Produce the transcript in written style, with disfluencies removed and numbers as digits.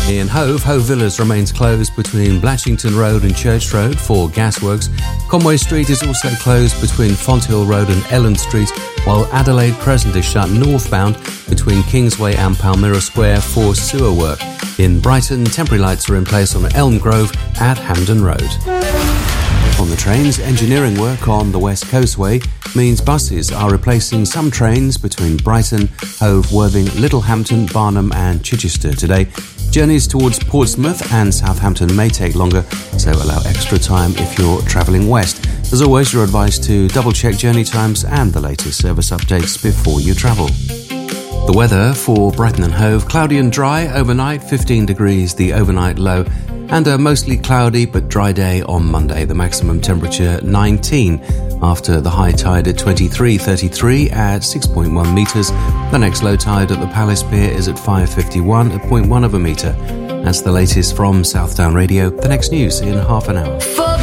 In Hove, Hove Villas remains closed between Blatchington Road and Church Road for gasworks. Conway Street is also closed between Fonthill Road and Ellen Street, while Adelaide Crescent is shut northbound between Kingsway and Palmyra Square for sewer work. In Brighton, temporary lights are in place on Elm Grove at Hampden Road. On the trains, engineering work on the West Coastway means buses are replacing some trains between Brighton, Hove, Worthing, Littlehampton, Barnum and Chichester today. Journeys towards Portsmouth and Southampton may take longer, so allow extra time if you're travelling west. As always, you're advised to double-check journey times and the latest service updates before you travel. The weather for Brighton and Hove: cloudy and dry overnight, 15 degrees the overnight low, and a mostly cloudy but dry day on Monday. The maximum temperature 19, after the high tide at 23:33 at 6.1 metres. The next low tide at the Palace Pier is at 5:51 at 0.1 of a metre. That's the latest from Southdown Radio. The next news in half an hour.